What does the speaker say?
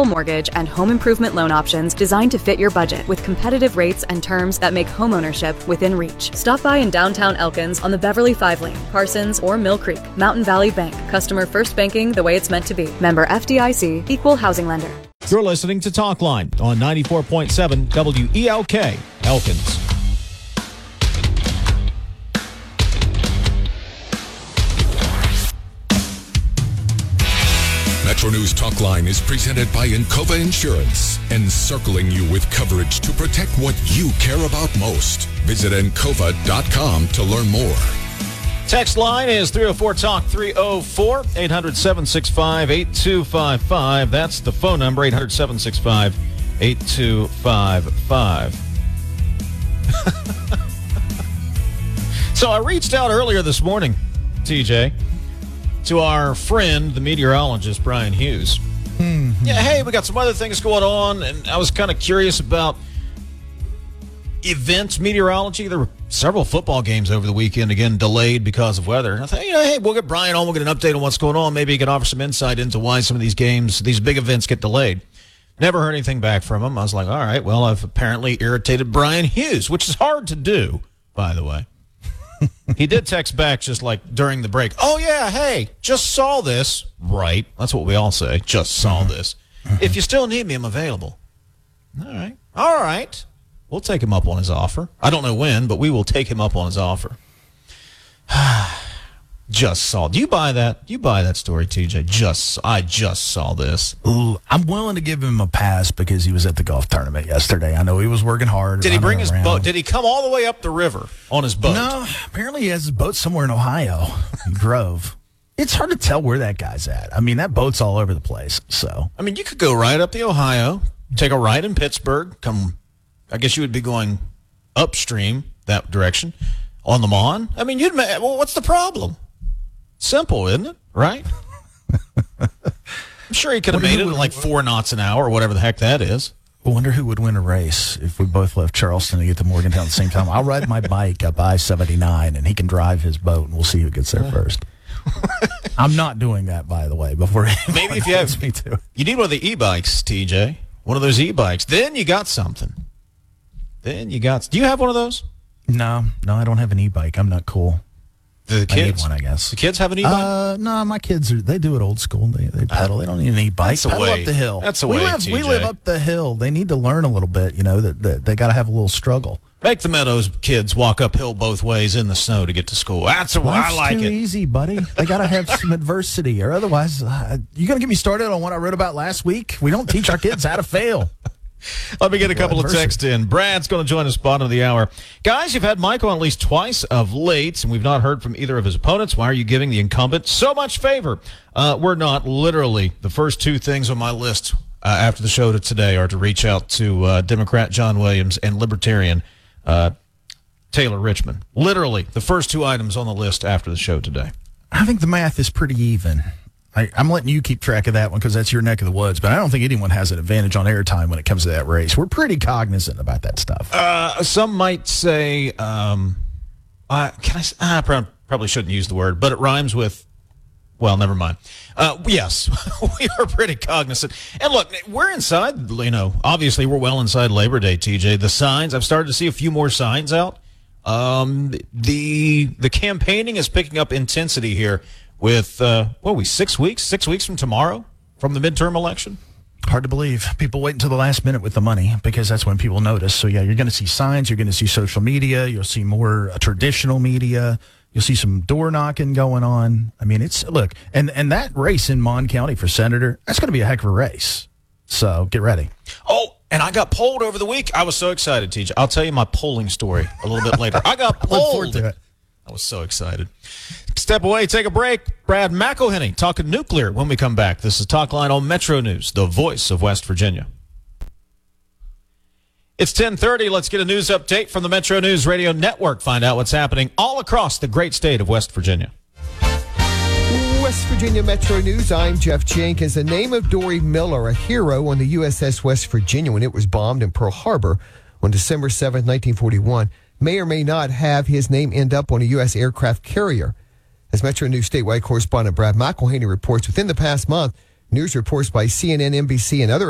affordable mortgage and home improvement loan options designed to fit your budget with competitive rates and terms that make homeownership within reach. Stop by in downtown Elkins on the Beverly 5-lane, Parsons, or Mill Creek. Mountain Valley Bank. Customer first banking the way it's meant to be. Member FDIC. Equal housing lender. You're listening to Talkline on 94.7 WELK, Elkins. Metro News Talkline is presented by Encova Insurance, encircling you with coverage to protect what you care about most. Visit Encova.com to learn more. Text line is 304-TALK, 304-800-765-8255. That's the phone number, 800-765-8255. So I reached out earlier this morning, TJ, to our friend, the meteorologist, Brian Hughes. Mm-hmm. Yeah, hey, we got some other things going on, and I was kind of curious about events meteorology. There were several football games over the weekend, again, delayed because of weather. And I thought, hey, we'll get Brian on, we'll get an update on what's going on. Maybe he can offer some insight into why some of these games, these big events get delayed. Never heard anything back from him. I was like, all right, well, I've apparently irritated Brian Hughes, which is hard to do, by the way. He did text back just like during the break. Oh, yeah, hey, just saw this. Right. That's what we all say. Just saw this. If you still need me, I'm available. All right. We'll take him up on his offer. I don't know when, but we will take him up on his offer. Just saw. Do you buy that? Do you buy that story, TJ? I just saw this. Ooh, I'm willing to give him a pass because he was at the golf tournament yesterday. I know he was working hard. Did he bring his boat? Did he come all the way up the river on his boat? No, apparently he has his boat somewhere in Ohio. He drove. It's hard to tell where that guy's at. I mean, that boat's all over the place. So, I mean, you could go right up the Ohio, take a right in Pittsburgh, come. I guess you would be going upstream that direction on the Mon. I mean, well, what's the problem? Simple, isn't it? Right? I'm sure he could have made it at like 4 knots an hour or whatever the heck that is. I wonder who would win a race if we both left Charleston to get to Morgantown at the same time. I'll ride my bike up I-79 and he can drive his boat and we'll see who gets there first. I'm not doing that, by the way, before maybe if you have me to. You need one of the e-bikes, TJ. One of those e-bikes. Then you got something. Do you have one of those? No, I don't have an e-bike. I'm not cool. The kids? I need one, I guess. The kids have an e-bike? No, my kids, they do it old school. They pedal. They don't need an e-bike. Pedal up the hill. That's the way, TJ. We live up the hill. They need to learn a little bit, that they got to have a little struggle. Make the Meadows kids walk uphill both ways in the snow to get to school. That's the way I like it. Too easy, buddy. They got to have some adversity, or otherwise, you going to get me started on what I wrote about last week? We don't teach our kids how to fail. Let me get a couple of texts in. Brad's going to join us bottom of the hour. Guys, you've had Mike on at least twice of late, and we've not heard from either of his opponents. Why are you giving the incumbent so much favor? We're not. Literally, the first 2 things on my list after the show today are to reach out to Democrat John Williams and Libertarian Taylor Richmond. Literally, the first 2 items on the list after the show today. I think the math is pretty even. I'm letting you keep track of that one because that's your neck of the woods, but I don't think anyone has an advantage on airtime when it comes to that race. We're pretty cognizant about that stuff. Some might say, I probably shouldn't use the word, but it rhymes with, well, never mind. Yes, we are pretty cognizant. And look, we're inside, obviously we're well inside Labor Day, TJ. The signs, I've started to see a few more signs out. The campaigning is picking up intensity here. With, 6 weeks? 6 weeks from tomorrow? From the midterm election? Hard to believe. People wait until the last minute with the money because that's when people notice. So, yeah, you're going to see signs. You're going to see social media. You'll see more traditional media. You'll see some door knocking going on. I mean, and that race in Mon County for senator, that's going to be a heck of a race. So, get ready. Oh, and I got polled over the week. I was so excited, TJ. I'll tell you my polling story a little bit later. I got polled. Look forward to it. I was so excited. Step away, take a break. Brad McElhenney talking nuclear when we come back. This is Talkline on Metro News, the voice of West Virginia. It's 10:30. Let's get a news update from the Metro News Radio Network. Find out what's happening all across the great state of West Virginia. West Virginia Metro News, I'm Jeff Jenkins. The name of Dory Miller, a hero on the USS West Virginia when it was bombed in Pearl Harbor on December 7, 1941, may or may not have his name end up on a U.S. aircraft carrier. As Metro News statewide correspondent Brad McElhenney reports, within the past month, news reports by CNN, NBC, and other